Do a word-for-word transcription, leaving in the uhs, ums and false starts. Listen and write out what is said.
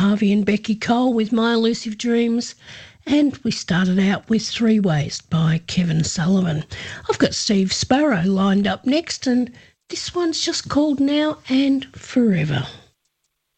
Harvey and Becky Cole with My Elusive Dreams, and we started out with Three Ways by Kevin Sullivan. I've got Steve Sparrow lined up next, and this one's just called Now and Forever.